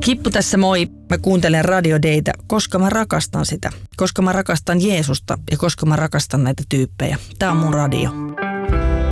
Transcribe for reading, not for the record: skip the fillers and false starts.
Kippu tässä moi. Mä kuuntelen Radio Daytä, koska mä rakastan sitä. Koska mä rakastan Jeesusta ja koska mä rakastan näitä tyyppejä. Tää on mun radio.